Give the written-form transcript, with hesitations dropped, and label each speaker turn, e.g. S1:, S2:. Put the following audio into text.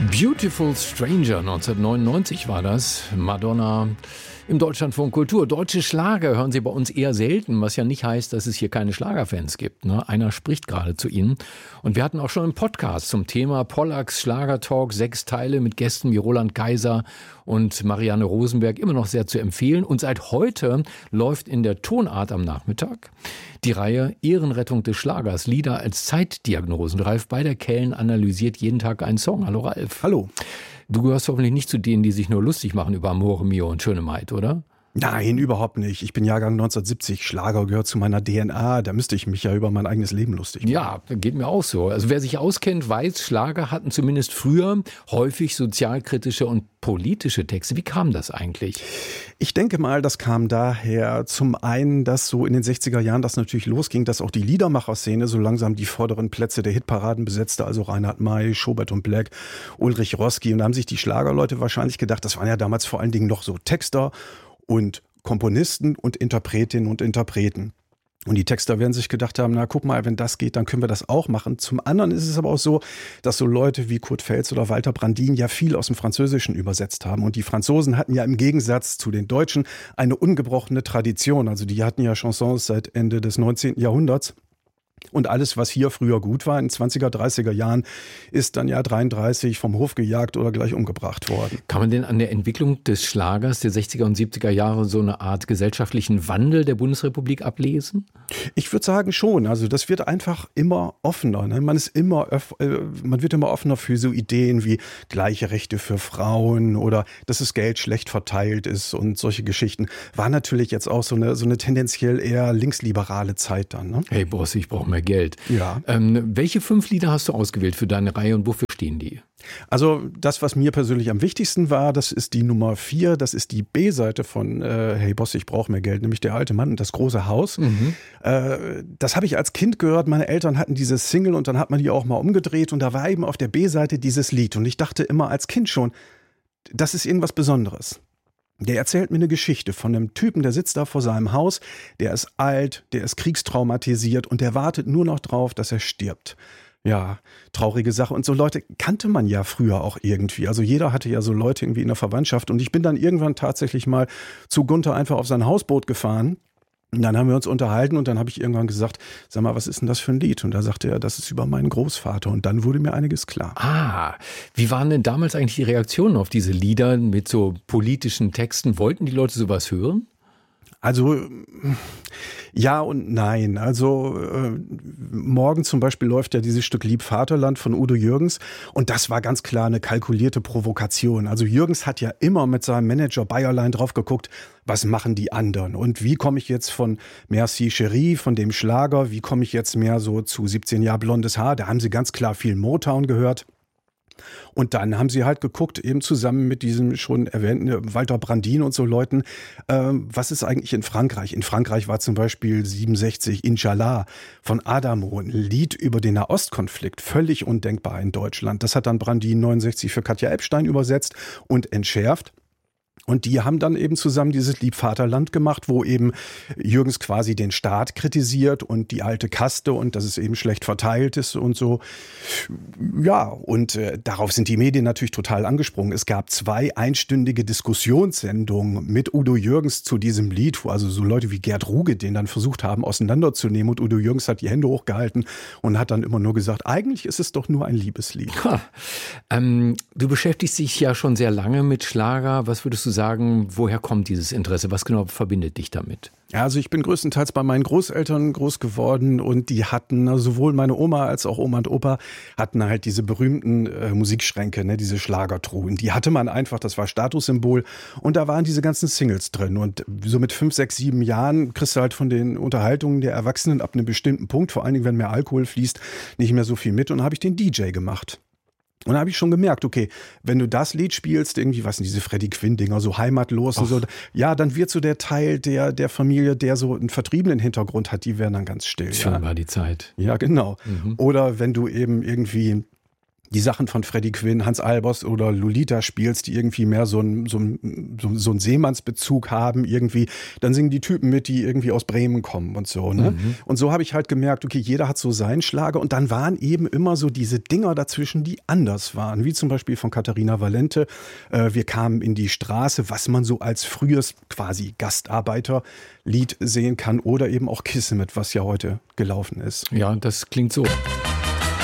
S1: Beautiful Stranger, 1999 war das. Madonna im Deutschlandfunk Kultur. Deutsche Schlager hören Sie bei uns eher selten, was ja nicht heißt, dass es hier keine Schlagerfans gibt. Ne? Einer spricht gerade zu Ihnen. Und wir hatten auch schon einen Podcast zum Thema Pollacks Schlagertalk, 6 Teile mit Gästen wie Roland Kaiser und Marianne Rosenberg, immer noch sehr zu empfehlen. Und seit heute läuft in der Tonart am Nachmittag die Reihe Ehrenrettung des Schlagers, Lieder als Zeitdiagnosen. Ralf Beider-Kellen analysiert jeden Tag einen Song. Hallo Ralf.
S2: Hallo.
S1: Du gehörst hoffentlich nicht zu denen, die sich nur lustig machen über Amore Mio und Schöne Maid, oder?
S2: Nein, überhaupt nicht. Ich bin Jahrgang 1970. Schlager gehört zu meiner DNA. Da müsste ich mich ja über mein eigenes Leben lustig machen.
S1: Ja, geht mir auch so. Also wer sich auskennt, weiß, Schlager hatten zumindest früher häufig sozialkritische und politische Texte. Wie kam das eigentlich?
S2: Ich denke mal, das kam daher zum einen, dass so in den 60er Jahren das natürlich losging, dass auch die Liedermacher-Szene so langsam die vorderen Plätze der Hitparaden besetzte, also Reinhard May, Schubert und Black, Ulrich Roski. Und da haben sich die Schlagerleute wahrscheinlich gedacht, das waren ja damals vor allen Dingen noch so Texter und Komponisten und Interpretinnen und Interpreten. Und die Texter werden sich gedacht haben, na guck mal, wenn das geht, dann können wir das auch machen. Zum anderen ist es aber auch so, dass so Leute wie Kurt Feltz oder Walter Brandin ja viel aus dem Französischen übersetzt haben. Und die Franzosen hatten ja im Gegensatz zu den Deutschen eine ungebrochene Tradition. Also die hatten ja Chansons seit Ende des 19. Jahrhunderts. Und alles, was hier früher gut war, in den 20er, 30er Jahren, ist dann ja 33 vom Hof gejagt oder gleich umgebracht worden.
S1: Kann man denn an der Entwicklung des Schlagers der 60er und 70er Jahre so eine Art gesellschaftlichen Wandel der Bundesrepublik ablesen?
S2: Ich würde sagen schon. Also das wird einfach immer offener. Ne? Man wird immer offener für so Ideen wie gleiche Rechte für Frauen oder dass das Geld schlecht verteilt ist und solche Geschichten. War natürlich jetzt auch so eine tendenziell eher linksliberale Zeit dann. Ne?
S1: Hey Boss, ich brauche mehr Geld.
S2: Ja.
S1: Welche 5 Lieder hast du ausgewählt für deine Reihe und wofür stehen die?
S2: Also das, was mir persönlich am wichtigsten war, das ist die Nummer 4, das ist die B-Seite von Hey Boss, ich brauche mehr Geld, nämlich Der alte Mann und das große Haus. Das habe ich als Kind gehört, meine Eltern hatten diese Single und dann hat man die auch mal umgedreht und da war eben auf der B-Seite dieses Lied und ich dachte immer als Kind schon, das ist irgendwas Besonderes. Der erzählt mir eine Geschichte von einem Typen, der sitzt da vor seinem Haus, der ist alt, der ist kriegstraumatisiert und der wartet nur noch drauf, dass er stirbt. Ja, traurige Sache. Und so Leute kannte man ja früher auch irgendwie. Also jeder hatte ja so Leute irgendwie in der Verwandtschaft. Und ich bin dann irgendwann tatsächlich mal zu Gunther einfach auf sein Hausboot gefahren. Und dann haben wir uns unterhalten und dann habe ich irgendwann gesagt, sag mal, was ist denn das für ein Lied? Und da sagte er, das ist über meinen Großvater. Und dann wurde mir einiges klar.
S1: Ah, wie waren denn damals eigentlich die Reaktionen auf diese Lieder mit so politischen Texten? Wollten die Leute sowas hören?
S2: Also ja und nein. Also morgen zum Beispiel läuft ja dieses Stück Lieb Vaterland von Udo Jürgens und das war ganz klar eine kalkulierte Provokation. Also Jürgens hat ja immer mit seinem Manager Bayerlein drauf geguckt, was machen die anderen und wie komme ich jetzt von Merci Chérie, von dem Schlager, wie komme ich jetzt mehr so zu 17 Jahre blondes Haar, da haben sie ganz klar viel Motown gehört. Und dann haben sie halt geguckt, eben zusammen mit diesem schon erwähnten Walter Brandin und so Leuten, was ist eigentlich in Frankreich? In Frankreich war zum Beispiel 67 Inch'Allah von Adamo, ein Lied über den Nahostkonflikt, völlig undenkbar in Deutschland. Das hat dann Brandin 69 für Katja Epstein übersetzt und entschärft. Und die haben dann eben zusammen dieses Lieb Vaterland gemacht, wo eben Jürgens quasi den Staat kritisiert und die alte Kaste und dass es eben schlecht verteilt ist und so. Ja, und darauf sind die Medien natürlich total angesprungen. Es gab 2 einstündige Diskussionssendungen mit Udo Jürgens zu diesem Lied, wo also so Leute wie Gerd Ruge den dann versucht haben auseinanderzunehmen und Udo Jürgens hat die Hände hochgehalten und hat dann immer nur gesagt, eigentlich ist es doch nur ein Liebeslied.
S1: Du beschäftigst dich ja schon sehr lange mit Schlager. Was würdest du sagen, woher kommt dieses Interesse? Was genau verbindet dich damit?
S2: Ja, also ich bin größtenteils bei meinen Großeltern groß geworden und die hatten, also sowohl meine Oma als auch Oma und Opa hatten halt diese berühmten Musikschränke, ne, diese Schlagertruhen. Die hatte man einfach, das war Statussymbol und da waren diese ganzen Singles drin und so mit 5, 6, 7 Jahren kriegst du halt von den Unterhaltungen der Erwachsenen ab einem bestimmten Punkt, vor allen Dingen, wenn mehr Alkohol fließt, nicht mehr so viel mit und dann habe ich den DJ gemacht. Und da habe ich schon gemerkt, okay, wenn du das Lied spielst, irgendwie, was sind diese Freddie Quinn-Dinger, so heimatlos und so, ja, dann wird so der Teil der Familie, der so einen vertriebenen Hintergrund hat, die werden dann ganz still.
S1: Schön
S2: ja.
S1: war die Zeit.
S2: Ja, genau. Oder wenn du eben irgendwie die Sachen von Freddie Quinn, Hans Albers oder Lolita spielst, die irgendwie mehr so einen Seemannsbezug haben irgendwie, dann singen die Typen mit, die irgendwie aus Bremen kommen und so. Ne? Und so habe ich halt gemerkt, okay, jeder hat so seinen Schlager und dann waren eben immer so diese Dinger dazwischen, die anders waren, wie zum Beispiel von Katharina Valente. Wir kamen in die Straße, was man so als frühes quasi Gastarbeiterlied sehen kann oder eben auch Kismet, was ja heute gelaufen ist.
S1: Ja, das klingt so.